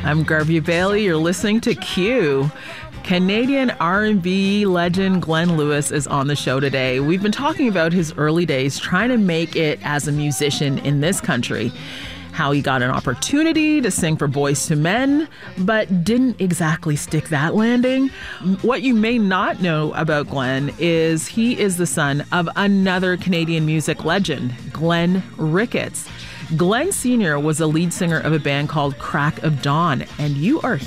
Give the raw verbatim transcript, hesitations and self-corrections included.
I'm Garvey Bailey. You're listening to Q. Canadian R and B legend Glenn Lewis is on the show today. We've been talking about his early days trying to make it as a musician in this country. How he got an opportunity to sing for Boyz two Men, but didn't exactly stick that landing. What you may not know about Glenn is he is the son of another Canadian music legend, Glenn Ricketts. Glenn Senior was the lead singer of a band called Crack of Dawn, and you are